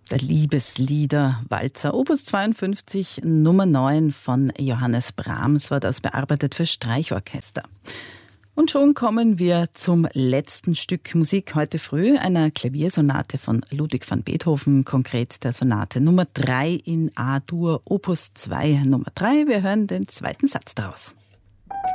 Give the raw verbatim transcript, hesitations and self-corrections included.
Der Liebeslieder Walzer, Opus zweiundfünfzig, Nummer neun von Johannes Brahms, war das, bearbeitet für Streichorchester. Und schon kommen wir zum letzten Stück Musik heute früh, einer Klaviersonate von Ludwig van Beethoven, konkret der Sonate Nummer drei in A-Dur, Opus zwei, Nummer drei. Wir hören den zweiten Satz daraus.